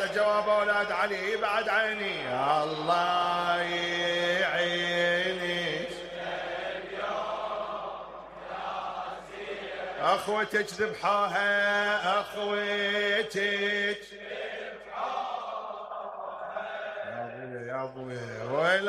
جواب أولاد علي بعد عيني. الله يعيني أخوتك ذبحوها، أخوتك يا أبوي يا أبوي ويلك.